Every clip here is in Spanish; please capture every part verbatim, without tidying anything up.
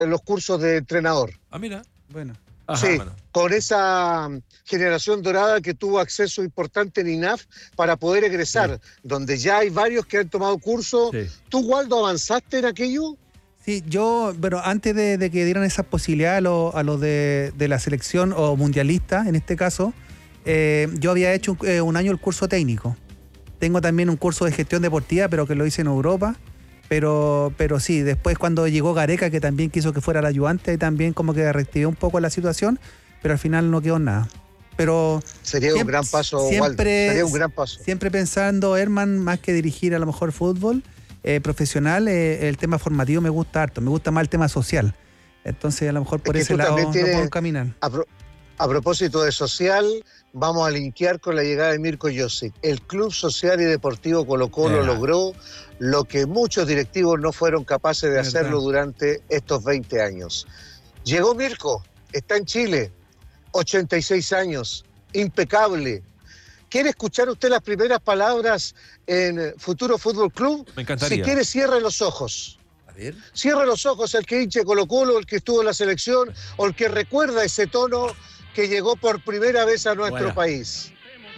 los cursos de entrenador. Ah, mira. Bueno. Ajá, sí, bueno. con esa generación dorada que tuvo acceso importante en I N A F para poder egresar, sí. donde ya hay varios que han tomado curso. Sí. ¿Tú, Waldo, avanzaste en aquello? Sí, yo, bueno, antes de, de que dieran esa posibilidad a los a lo de, de la selección o mundialista, en este caso, eh, yo había hecho un, eh, un año el curso técnico. Tengo también un curso de gestión deportiva, pero que lo hice en Europa. Pero, pero sí, después cuando llegó Gareca, que también quiso que fuera el ayudante, también como que reactivó un poco la situación, pero al final no quedó nada. Pero sería siempre, un gran paso, siempre, Waldo. Sería un gran paso. Siempre pensando, Herman, más que dirigir a lo mejor fútbol eh, profesional, eh, el tema formativo me gusta harto, me gusta más el tema social. Entonces a lo mejor por es ese lado no puedo caminar. A, pro, a propósito de social, vamos a linkear con la llegada de Mirko Josic. El Club Social y Deportivo Colo-Colo yeah. logró lo que muchos directivos no fueron capaces de hacerlo durante estos veinte años. Llegó Mirko, está en Chile, ochenta y seis años, impecable. ¿Quiere escuchar usted las primeras palabras en Futuro Fútbol Club? Me encantaría. Si quiere, cierre los ojos. A ver. Cierre los ojos el que hinche Colo-Colo, el que estuvo en la selección, o el que recuerda ese tono que llegó por primera vez a nuestro bueno. país.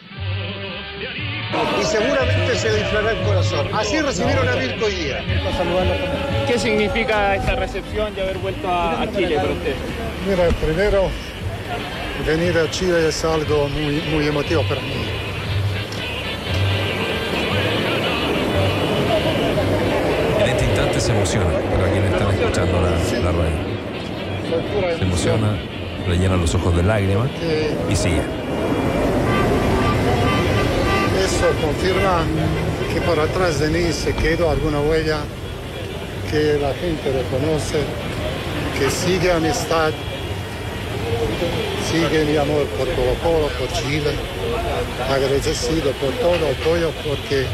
Y seguramente se le inflará el corazón. Así recibieron a Mirko hoy día. ¿Qué significa esta recepción de haber vuelto a, a Chile para usted? Mira, primero, venir a Chile es algo muy, muy emotivo para mí. En este instante se emociona, para quienes están escuchando la, sí. la radio. Se emociona, le llenan los ojos de lágrimas y sigue. Eso confirma que por atrás de mí se quedó alguna huella, que la gente reconoce, que sigue amistad, sigue mi amor por Colo-Colo, por Chile, agradecido por todo el apoyo, porque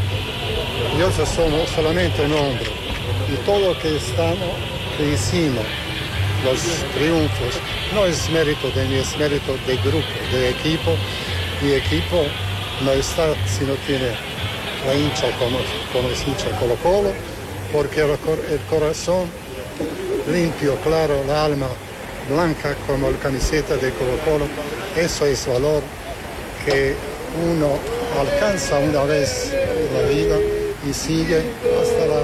yo soy solamente un hombre y todo lo que estamos, que hicimos, los triunfos, no es mérito de mí, es mérito de grupo, de equipo, y equipo no está si no tiene la hincha como, como es hincha Colo-Colo, porque el, el corazón limpio, claro, el alma blanca como la camiseta de Colo-Colo, eso es valor que uno alcanza una vez en la vida y sigue hasta la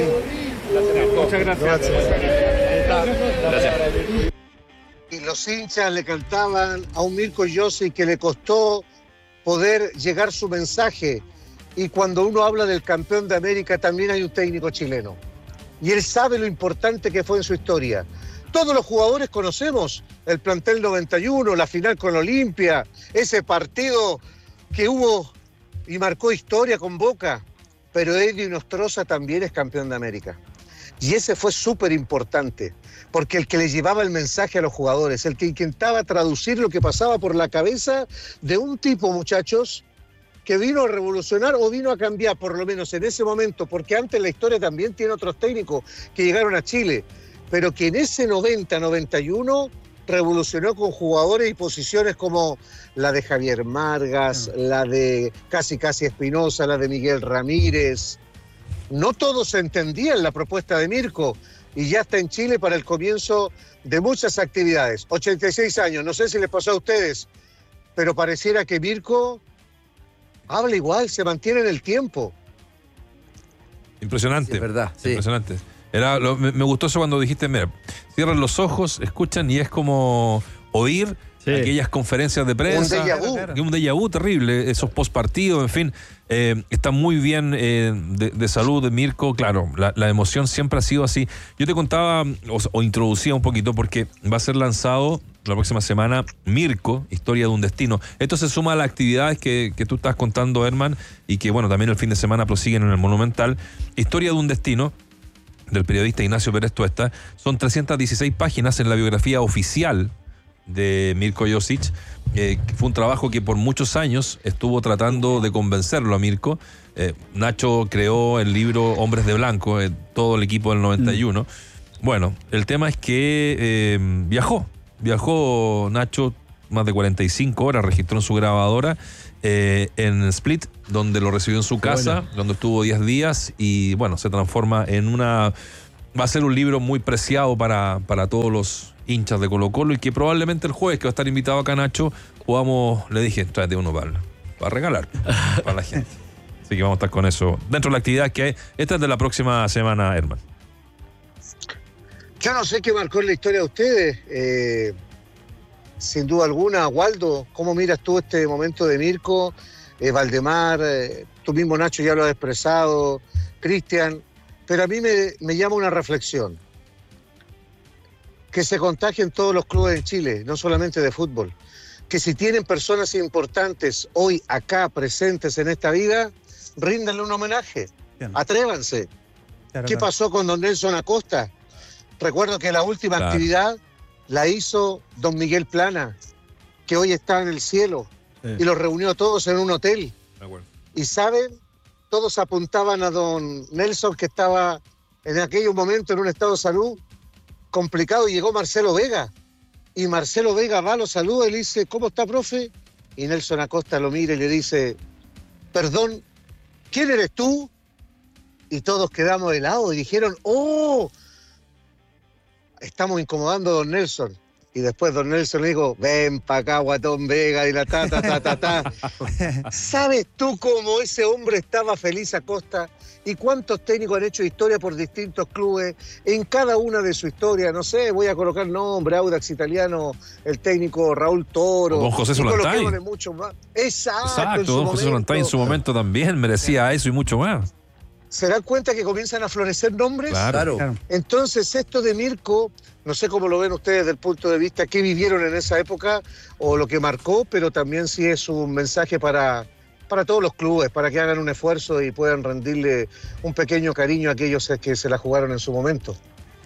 fin. Muchas gracias. Gracias. Gracias. Y los hinchas le cantaban a un Mirko Josic que le costó poder llegar su mensaje, y cuando uno habla del campeón de América también hay un técnico chileno y él sabe lo importante que fue en su historia. Todos los jugadores conocemos el plantel noventa y uno, la final con Olimpia, ese partido que hubo y marcó historia con Boca, pero Eddie Nostroza también es campeón de América y ese fue súper importante, porque el que le llevaba el mensaje a los jugadores, el que intentaba traducir lo que pasaba por la cabeza de un tipo, muchachos, que vino a revolucionar o vino a cambiar, por lo menos en ese momento, porque antes la historia también tiene otros técnicos que llegaron a Chile, pero que en ese noventa noventa y uno revolucionó con jugadores y posiciones como la de Javier Margas, mm. la de Casi Casi Espinosa, la de Miguel Ramírez. No todos entendían la propuesta de Mirko, y ya está en Chile para el comienzo de muchas actividades. ochenta y seis años, no sé si les pasó a ustedes, pero pareciera que Mirko habla igual, se mantiene en el tiempo. Impresionante. Sí, es verdad, sí. Impresionante. Era, lo, me, me gustó eso cuando dijiste, mira, cierran los ojos, escuchan y es como oír sí. aquellas conferencias de prensa. Un déjà vu. Un déjà vu terrible, esos postpartidos, en fin. Eh, está muy bien eh, de, de salud de Mirko, claro, la, la emoción siempre ha sido así. Yo te contaba o, o introducía un poquito porque va a ser lanzado la próxima semana Mirko, Historia de un Destino. Esto se suma a las actividades que, que tú estás contando, Herman, y que bueno, también el fin de semana prosiguen en el Monumental. Historia de un Destino, del periodista Ignacio Pérez Tuesta, son trescientas dieciséis páginas en la biografía oficial de Mirko Josic. Eh, fue un trabajo que por muchos años estuvo tratando de convencerlo a Mirko. Eh, Nacho creó el libro Hombres de Blanco, eh, todo el equipo del noventa y uno. Mm. Bueno, el tema es que eh, viajó, viajó Nacho más de cuarenta y cinco horas, registró en su grabadora eh, en Split, donde lo recibió en su casa, bueno. donde estuvo diez días y bueno, se transforma en una va a ser un libro muy preciado para, para todos los hinchas de Colo-Colo y que probablemente el jueves, que va a estar invitado acá Nacho, podamos, le dije, tráete uno para, para regalar, para la gente. Así que vamos a estar con eso dentro de la actividad que hay. Esta es de la próxima semana, Herman. Yo no sé qué marcó en la historia de ustedes. Eh, sin duda alguna, Waldo, ¿cómo miras tú este momento de Mirko? Eh, Valdemar, eh, tú mismo, Nacho, ya lo has expresado, Cristian, pero a mí me, me llama una reflexión. Que se contagien todos los clubes en Chile, no solamente de fútbol. Que si tienen personas importantes hoy acá presentes en esta vida, ríndanle un homenaje, bien. Atrévanse. Claro, ¿Qué claro. pasó con don Nelson Acosta? Recuerdo que la última claro. actividad la hizo don Miguel Plana, que hoy está en el cielo, sí. y los reunió a todos en un hotel. Y saben, todos apuntaban a don Nelson, que estaba en aquel momento en un estado de salud complicado, y llegó Marcelo Vega. Y Marcelo Vega va, lo saluda y le dice, ¿cómo está, profe? Y Nelson Acosta lo mira y le dice, perdón, ¿quién eres tú? Y todos quedamos helados y dijeron, ¡oh! Estamos incomodando a don Nelson. Y después don Nelson le dijo, ven pa' acá, guatón Vega, y la ta, ta, ta, ta, ta. ¿Sabes tú cómo ese hombre estaba feliz, Acosta? ¿Y cuántos técnicos han hecho historia por distintos clubes? En cada una de su historia, no sé, voy a colocar nombre, Audax Italiano, el técnico Raúl Toro. O don José Solantay. Mucho más. Exacto, Exacto, don José Solantay en su momento también merecía eso y mucho más. ¿Se dan cuenta que comienzan a florecer nombres? Claro. Claro. Entonces, esto de Mirko, no sé cómo lo ven ustedes desde el punto de vista que vivieron en esa época o lo que marcó, pero también sí es un mensaje para, para todos los clubes, para que hagan un esfuerzo y puedan rendirle un pequeño cariño a aquellos que se la jugaron en su momento.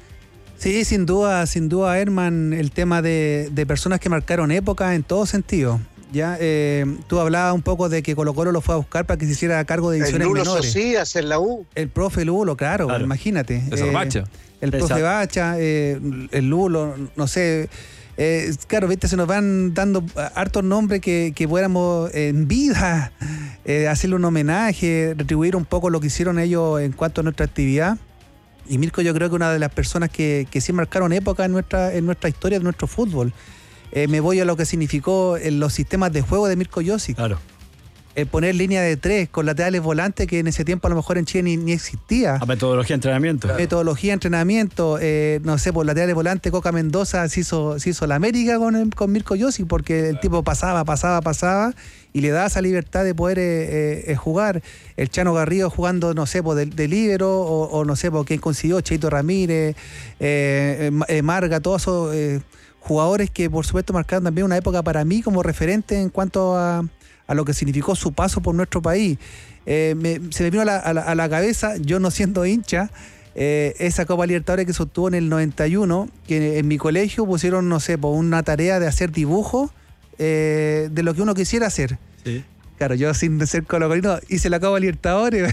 Sí, sin duda, sin duda, Herman, el tema de, de personas que marcaron época en todo sentido. Ya, eh, tú hablabas un poco de que Colo-Colo lo fue a buscar para que se hiciera cargo de divisiones el Lulo menores. Socias en la U. El profe Lulo, claro, claro. imagínate. Esa eh, Bacha. El Esa. profe Bacha, eh, el Lulo, no sé. Eh, claro, viste, se nos van dando hartos nombres que, que pudiéramos en vida eh, hacerle un homenaje, retribuir un poco lo que hicieron ellos en cuanto a nuestra actividad. Y Mirko, yo creo que una de las personas que, que sí marcaron época en nuestra, en nuestra historia de nuestro fútbol. Eh, me voy a lo que significó en los sistemas de juego de Mirko Josic. Claro. El poner línea de tres con laterales volantes que en ese tiempo a lo mejor en Chile ni, ni existía. A metodología de entrenamiento. Claro. Metodología de entrenamiento. Eh, no sé, por laterales volantes, Coca Mendoza se hizo, se hizo la América con, con Mirko Josic porque claro. el tipo pasaba, pasaba, pasaba y le daba esa libertad de poder eh, eh, jugar. El Chano Garrido jugando, no sé, por de, de líbero o, o no sé, por quién consiguió, Cheito Ramírez, eh, eh, Marga, todos esos... Eh, jugadores que por supuesto marcaron también una época para mí como referente en cuanto a, a lo que significó su paso por nuestro país. Eh, me, se me vino a la, a, la, a la cabeza, yo no siendo hincha, eh, esa Copa Libertadores que se obtuvo en el noventa y uno, que en mi colegio pusieron, no sé, por una tarea de hacer dibujos eh, de lo que uno quisiera hacer. Sí. Claro, yo sin ser colocolino hice la Copa Libertadores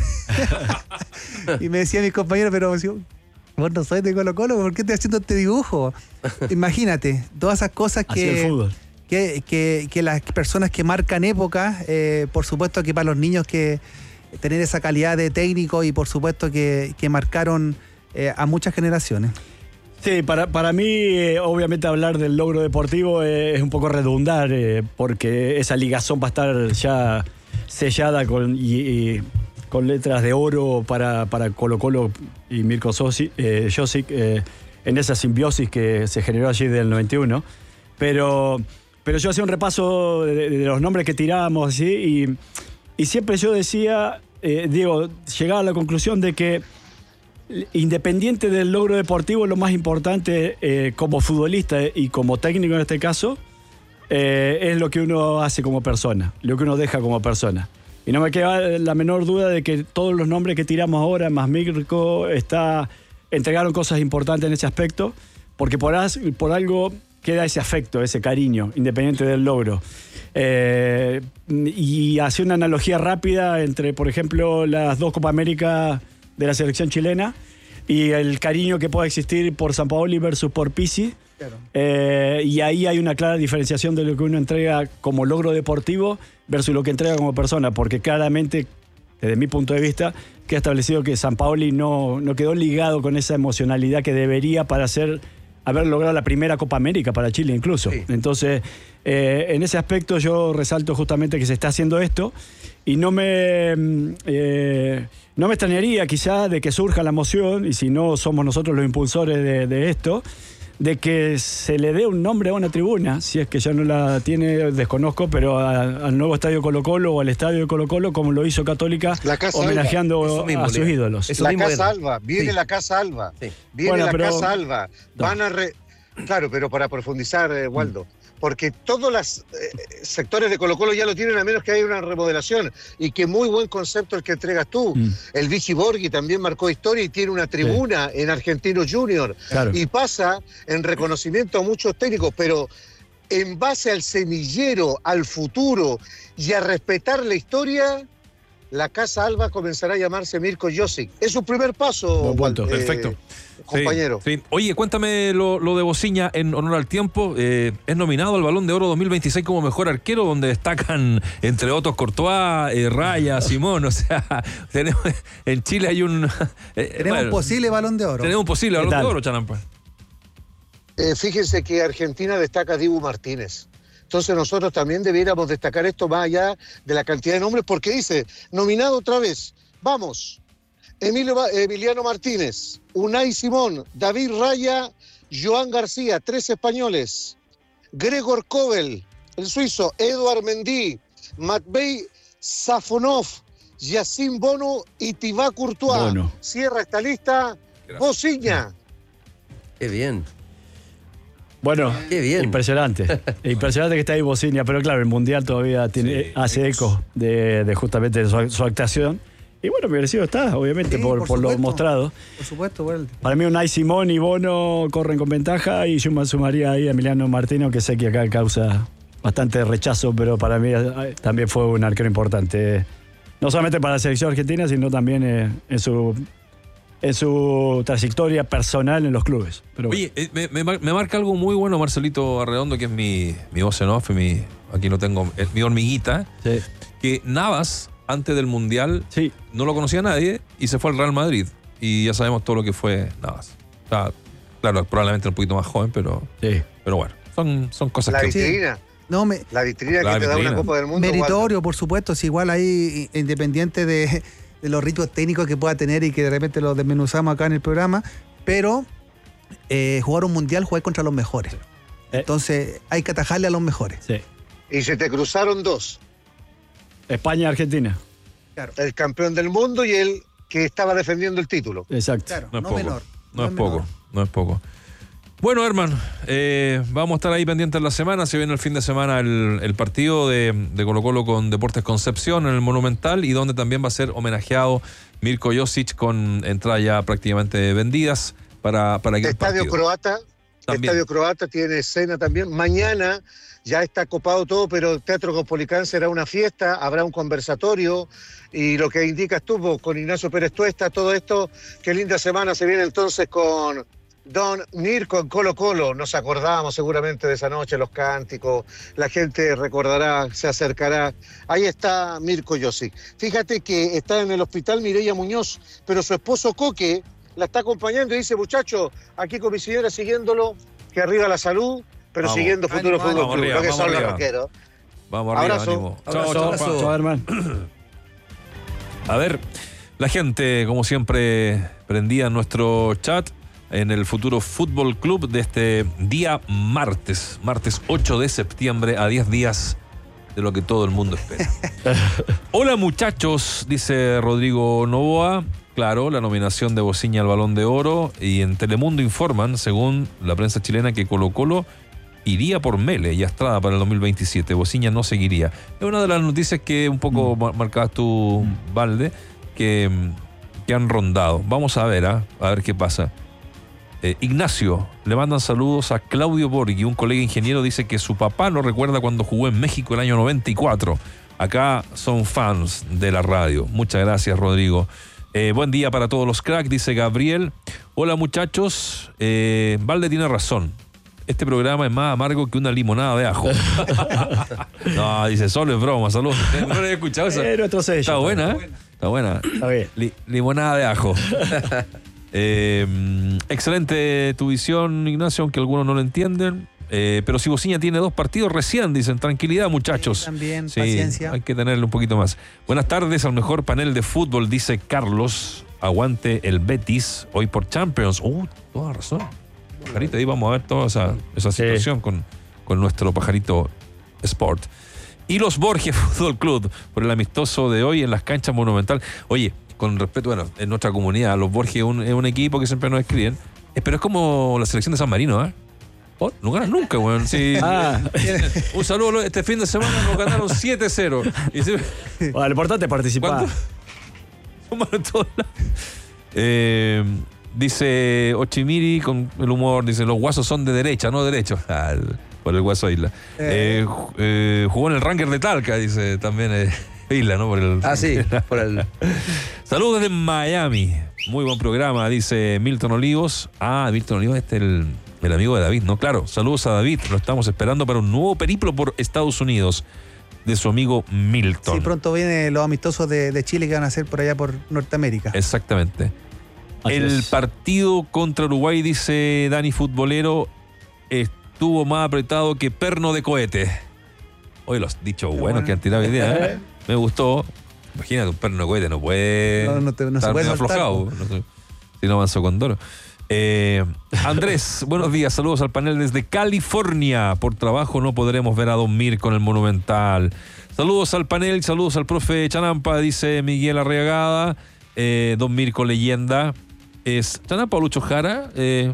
y me decían mis compañeros, pero... Vos no sois de Colo-Colo, ¿por qué estoy haciendo este dibujo? Imagínate, todas esas cosas que, que, que, que las personas que marcan época, eh, por supuesto que para los niños que tener esa calidad de técnico y por supuesto que, que marcaron eh, a muchas generaciones. Sí, para, para mí, eh, obviamente hablar del logro deportivo eh, es un poco redundar, eh, porque esa ligazón va a estar ya sellada con... Y, y, con letras de oro para, para Colo-Colo y Mirko Josic, eh, Josic eh, en esa simbiosis que se generó allí del noventa y uno. Pero, pero yo hacía un repaso de, de los nombres que tirábamos así y, y siempre yo decía, eh, digo, llegaba a la conclusión de que independiente del logro deportivo, lo más importante eh, como futbolista y como técnico en este caso, eh, es lo que uno hace como persona, lo que uno deja como persona. Y no me queda la menor duda de que todos los nombres que tiramos ahora, más Mirko, está, entregaron cosas importantes en ese aspecto, porque por, as, por algo queda ese afecto, ese cariño, independiente del logro. Eh, y hacía una analogía rápida entre, por ejemplo, las dos Copa América de la selección chilena y el cariño que pueda existir por Sampaoli versus por Pizzi. Claro. Eh, y ahí hay una clara diferenciación de lo que uno entrega como logro deportivo versus lo que entrega como persona, porque claramente desde mi punto de vista, que ha establecido que Sampaoli no, no quedó ligado con esa emocionalidad que debería para hacer, haber logrado la primera Copa América para Chile incluso. Sí. Entonces, eh, en ese aspecto yo resalto justamente que se está haciendo esto y no me, eh, no me extrañaría quizá de que surja la moción, y si no somos nosotros los impulsores de, de esto, de que se le dé un nombre a una tribuna, si es que ya no la tiene, desconozco, pero a, al nuevo estadio Colo-Colo o al estadio de Colo-Colo, como lo hizo Católica, homenajeando mismo, a sus ídolos. Eso la Casa era. Alba, viene sí. la Casa Alba, sí. viene bueno, la pero, Casa Alba. Van no. a re... Claro, pero para profundizar, eh, Waldo, mm. porque todos los eh, sectores de Colo-Colo ya lo tienen, a menos que haya una remodelación, y que muy buen concepto el que entregas tú. Mm. El Vichy Borghi también marcó historia y tiene una tribuna sí. en Argentino Junior, claro. y pasa en reconocimiento a muchos técnicos, pero en base al semillero, al futuro y a respetar la historia, la Casa Alba comenzará a llamarse Mirko Josic. Es su primer paso, Waldo. Eh, Perfecto. Compañero. Sí, sí. Oye, cuéntame lo, lo de Bociña en honor al tiempo. Eh, es nominado al Balón de Oro dos mil veintiséis como mejor arquero, donde destacan, entre otros, Courtois, eh, Raya, Simón. O sea, tenemos, en Chile hay un... Eh, tenemos bueno, un posible Balón de Oro. Tenemos un posible Balón de Oro, Chalampa. Eh, fíjense que Argentina destaca a Dibu Martínez. Entonces nosotros también debiéramos destacar esto más allá de la cantidad de nombres, porque dice, nominado otra vez, vamos, Emilio, Emiliano Martínez, Unai Simón, David Raya, Joan García, tres españoles, Gregor Kobel, el suizo, Eduard Mendy, Matvei Safonov, Yacine Bono y Thibaut Courtois. Bueno. Cierra esta lista, Bociña. Qué bien. Bueno, qué bien. Impresionante. Impresionante que está ahí Bociña, pero claro, el Mundial todavía tiene, sí, hace eco de, de justamente de su, su actuación. Y bueno, merecido está, obviamente, sí, por, por, por lo mostrado. Por supuesto, bueno. Para mí, Unai Simón y Bono corren con ventaja, y yo me sumaría ahí a Emiliano Martínez, que sé que acá causa bastante rechazo, pero para mí también fue un arquero importante. No solamente para la selección argentina, sino también eh, en su... en su trayectoria personal en los clubes. Pero Oye, bueno. me, me, me marca algo muy bueno Marcelito Arredondo, que es mi, mi voz en off, mi, aquí lo tengo, es mi hormiguita, sí. que Navas, antes del Mundial, sí. no lo conocía nadie y se fue al Real Madrid. Y ya sabemos todo lo que fue Navas. O sea, claro, probablemente un poquito más joven, pero, sí. pero bueno, son, son cosas la que... Vitrina. No, me, la vitrina la que vitrina. te da una Copa del Mundo. Meritorio, por supuesto, es igual ahí, independiente de... de los ritos técnicos que pueda tener y que de repente los desmenuzamos acá en el programa, pero eh, jugar un mundial, jugar contra los mejores. Sí. Entonces hay que atajarle a los mejores. Sí. Y se te cruzaron dos. España y Argentina. Claro. El campeón del mundo y el que estaba defendiendo el título. Exacto. Claro, no es no poco. menor. No, no es poco, menor. no es poco. Bueno, hermano, eh, vamos a estar ahí pendientes la semana. Se viene el fin de semana el, el partido de, de Colo-Colo con Deportes Concepción en el Monumental, y donde también va a ser homenajeado Mirko Josic con entradas ya prácticamente vendidas para, para aquel Estadio partido. Croata, También. Estadio Croata tiene escena también. Mañana ya está copado todo, pero el Teatro Caupolicán será una fiesta, habrá un conversatorio, y lo que indicas tú con Ignacio Pérez Tuesta, todo esto, qué linda semana se viene entonces con Don Mirko en Colo-Colo. Nos acordamos seguramente de esa noche, los cánticos, la gente recordará, se acercará. Ahí está Mirko Josic. Fíjate que está en el hospital Mireia Muñoz, pero su esposo Coque la está acompañando y dice, muchacho, aquí con mi señora siguiéndolo, que arriba la salud, pero vamos. Siguiendo Futuro Fútbol Club, arriba, lo que son los rockeros. Vamos arriba, abrazo. ánimo. Chao, chao, chao, chao, hermano. A ver, la gente, como siempre, prendía en nuestro chat en el Futuro Fútbol Club de este día martes, martes ocho de septiembre, a diez días de lo que todo el mundo espera. Hola muchachos, dice Rodrigo Novoa. Claro, la nominación de Bociña al Balón de Oro, y en Telemundo informan, según la prensa chilena, que Colo-Colo iría por Mele y Estrada para el dos mil veintisiete. Bociña no seguiría. Es una de las noticias que un poco mm. marcabas tú, mm. Valde, que, que han rondado. Vamos a ver, ¿eh? a ver qué pasa. Eh, Ignacio, le mandan saludos a Claudio Borghi, un colega ingeniero, dice que su papá no recuerda cuando jugó en México el año noventa y cuatro. Acá son fans de la radio. Muchas gracias, Rodrigo. Eh, buen día para todos los cracks, dice Gabriel. Hola muchachos, eh, Valde tiene razón. Este programa es más amargo que una limonada de ajo. No, dice, solo es broma, saludos. No lo he escuchado esa. Eh, Está buena, ¿eh? Está buena. Está bien. Li- limonada de ajo. eh, excelente tu visión, Ignacio, aunque algunos no lo entienden. Eh, pero si Bociña tiene dos partidos recién, dicen, tranquilidad, muchachos. Sí, también, Sí, paciencia. hay que tenerle un poquito más. Buenas tardes al mejor panel de fútbol, dice Carlos. Aguante el Betis, hoy por Champions. Uh, toda razón. Pajarito, ahí vamos a ver toda esa, esa situación sí. con, con nuestro pajarito Sport. Y los Borges Fútbol Club, por el amistoso de hoy en las canchas Monumental. Oye, con respeto, bueno, en nuestra comunidad, los Borges es un, es un equipo que siempre nos escriben, eh, pero es como la selección de San Marino, ¿eh? Oh, no ganan nunca, weón. Bueno. Sí. Ah. Un saludo, este fin de semana nos ganaron siete cero. Y se... Bueno, lo importante es participar. En todos lados. Eh, dice Ochimiri con el humor, dice, los guasos son de derecha, no derechos. Ah, por el Guaso Isla. Eh. Eh, eh, jugó en el Ranger de Talca, dice también eh, Isla, ¿no? Por el, ah, sí, por el... Saludos desde Miami. Muy buen programa, dice Milton Olivos. Ah, Milton Olivos, este es el... El amigo de David, ¿no? Claro, saludos a David. Lo estamos esperando para un nuevo periplo por Estados Unidos de su amigo Milton. Sí, pronto vienen los amistosos de, de Chile que van a hacer por allá por Norteamérica. Exactamente. Así el es. partido contra Uruguay, dice Dani Futbolero, estuvo más apretado que perno de cohete. Hoy los dichos buenos bueno. que han tirado hoy día, ¿eh? Me gustó. Imagínate, un perno de cohete no puede no, no te, no estar se puede aflojado. No, si no avanzó con Doro. Eh, Andrés, buenos días, saludos al panel desde California. Por trabajo no podremos ver a Don Mirko en el Monumental. Saludos al panel, saludos al profe Chanampa, dice Miguel Arriagada. eh, Don Mirko, leyenda. Es Chanampa o Lucho Jara. Eh,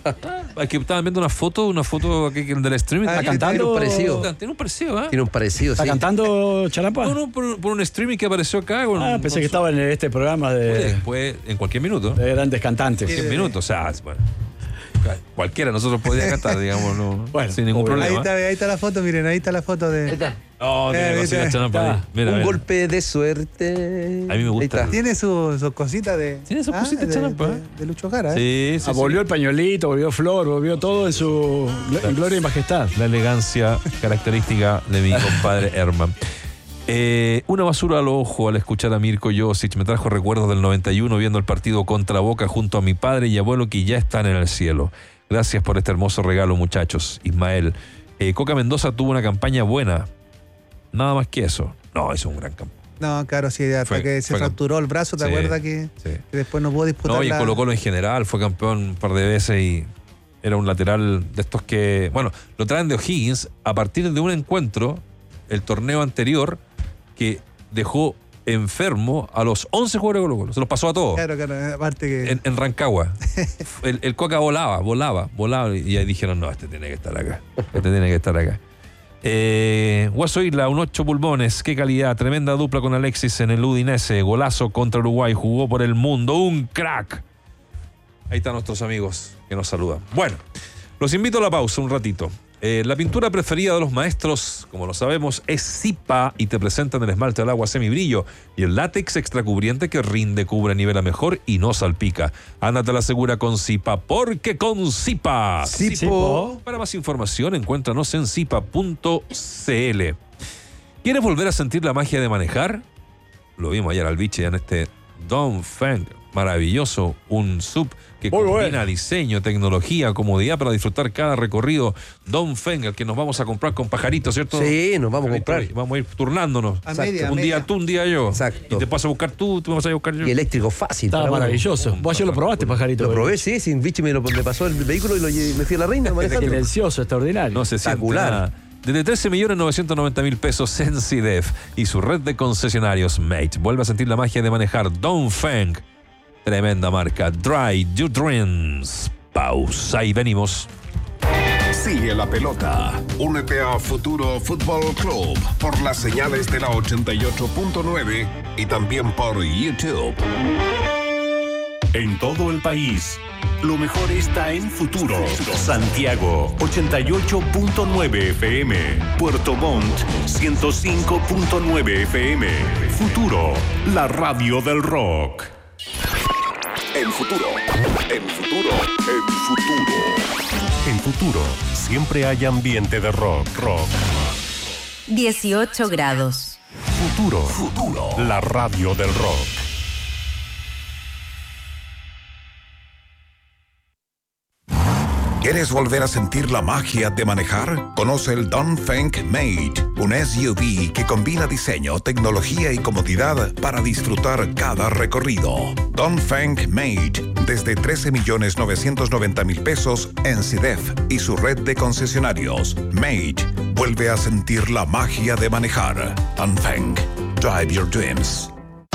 es que estaban viendo una foto, una foto aquí del streaming. ¿Está cantando? Tiene un parecido. Tiene un parecido, ¿eh? Tiene un parecido, ¿Está sí. cantando Chanampa? No, no, por, por un streaming que apareció acá. Con, ah, pensé con que su... estaba en este programa de... Después, en cualquier minuto. De grandes cantantes. diez minutos, o sea, bueno. Cualquiera de nosotros podría cantar, digamos, no, bueno, sin ningún problema. Ahí está, ahí está la foto, miren, ahí está la foto de... Ahí está. Oh, tiene Eh, cositas ¿viste? Chanampa ahí. Mira, un mira. golpe de suerte. A mí me gusta. Ahí está. Tiene sus su cositas de... Tiene sus cositas de, Chanampa, de, ¿eh? de Lucho Jara, ¿eh? Sí, sí, Ah, sí. volvió el pañuelito, volvió Flor, volvió todo en su en gloria y majestad. La elegancia característica de mi compadre Herman. Eh, una basura al ojo al escuchar a Mirko Josic. Me trajo recuerdos del noventa y uno viendo el partido contra Boca junto a mi padre y abuelo que ya están en el cielo. Gracias por este hermoso regalo, muchachos. Ismael. Eh, Coca Mendoza tuvo una campaña buena. Nada más que eso. No, es un gran campeón. No, claro, sí, hasta Fue- que se fue fracturó el brazo, ¿te Sí, acuerdas que, sí. que después no pudo disputar No, y en la... Colo Colo en general fue campeón un par de veces y era un lateral de estos que... Bueno, lo traen de O'Higgins a partir de un encuentro, el torneo anterior, que dejó enfermo a los once jugadores de Colo Colo. Se los pasó a todos. Claro, claro, aparte que... En, en Rancagua. El, el Coca volaba, volaba, volaba. Y ahí dijeron, no, este tiene que estar acá. Este tiene que estar acá. Eh, Guaso Isla, un ocho pulmones. Qué calidad. Tremenda dupla con Alexis en el Udinese. Golazo contra Uruguay. Jugó por el mundo. Un crack. Ahí están nuestros amigos que nos saludan. Bueno, los invito a la pausa un ratito. Eh, la pintura preferida de los maestros, como lo sabemos, es Zipa y te presentan el esmalte al agua semibrillo y el látex extracubriente que rinde, cubre, nivela mejor y no salpica. Ándate a la segura con Zipa, porque con Zipa. Zipo. Para más información, encuéntranos en zipa punto c l. ¿Quieres volver a sentir la magia de manejar? Lo vimos ayer al biche en este Dongfeng maravilloso, un sub que Muy combina bueno. diseño, tecnología, comodidad para disfrutar cada recorrido. Dongfeng, el que nos vamos a comprar con Pajarito, ¿cierto? Sí, nos vamos a Pajarito, comprar. Vamos a ir turnándonos. A media, a un media. día tú, un día yo. Exacto. Y te paso a buscar tú, tú me vas a buscar yo. Y eléctrico fácil. Estaba para uno. maravilloso. Vos ayer lo probaste, pajarito. Lo probé, sí, sin bicho me, lo, me pasó el vehículo y lo, lle- me fui a la reina manejando. Silencioso, extraordinario. No se siente Espectacular. nada. Desde trece millones novecientos noventa mil pesos Sensidef y su red de concesionarios Mate. Vuelve a sentir la magia de manejar Dongfeng. Tremenda marca. Dry Your Dreams. Pausa y venimos. Sigue la pelota. Únete a Futuro Fútbol Club por las señales de la ochenta y ocho punto nueve y también por YouTube. En todo el país, lo mejor está en Futuro. Santiago, ochenta y ocho punto nueve F M. Puerto Montt, ciento cinco punto nueve F M. Futuro, la radio del rock. En Futuro, en Futuro, en Futuro. En Futuro, siempre hay ambiente de rock, rock. dieciocho grados. Futuro. Futuro. La radio del rock. ¿Quieres volver a sentir la magia de manejar? Conoce el Dongfeng Mate, un S U V que combina diseño, tecnología y comodidad para disfrutar cada recorrido. Dongfeng Mate, desde trece millones novecientos noventa mil pesos en C I D E F y su red de concesionarios. Mate, vuelve a sentir la magia de manejar. Dongfeng, drive your dreams.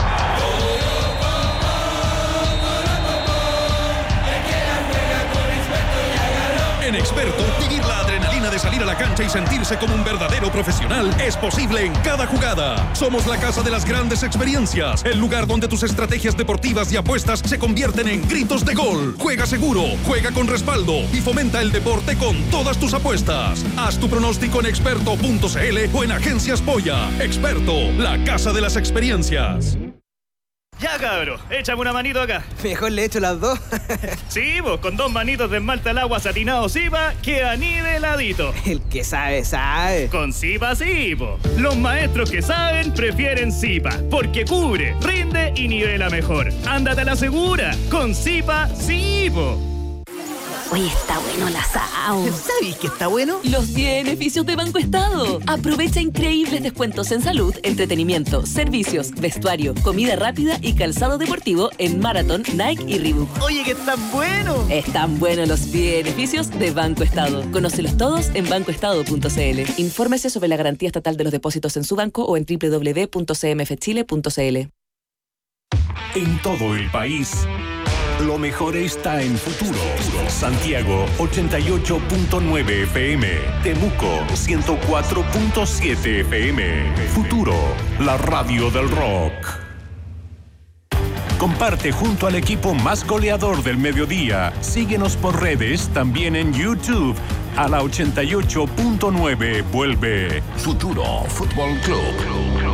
En Experto, vivir la adrenalina de salir a la cancha y sentirse como un verdadero profesional es posible en cada jugada. Somos la casa de las grandes experiencias, el lugar donde tus estrategias deportivas y apuestas se convierten en gritos de gol. Juega seguro, juega con respaldo y fomenta el deporte con todas tus apuestas. Haz tu pronóstico en experto punto c l o en Agencias Polla. Experto, la casa de las experiencias. Ya, cabro, échame una manito acá. Mejor le echo las dos. Sí, vos, con dos manitos de esmalta al agua satinado Zipa, queda niveladito. El que sabe, sabe. Con Zipa, sí, po. Los maestros que saben prefieren Zipa, porque cubre, rinde y nivela mejor. Ándate a la segura, con Zipa, sí, po. Oye, está bueno el asado. ¿Sabes que está bueno? Los beneficios de Banco Estado. Aprovecha increíbles descuentos en salud, entretenimiento, servicios, vestuario, comida rápida y calzado deportivo en Marathon, Nike y Reebok. Oye, que están buenos. Están buenos los beneficios de Banco Estado. Conócelos todos en banco estado punto c l. Infórmese sobre la garantía estatal de los depósitos en su banco o en doble u doble u doble u punto c m f chile punto c l. En todo el país, lo mejor está en Futuro. Santiago ochenta y ocho punto nueve F M. Temuco ciento cuatro punto siete F M. Futuro, la radio del rock. Comparte junto al equipo más goleador del mediodía. Síguenos por redes, también en YouTube. A la ochenta y ocho punto nueve vuelve Futuro Fútbol Club.